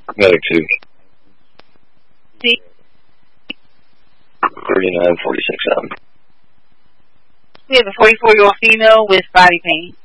Medic 2. C. 3946 7. We have a 44-year-old female with body pain.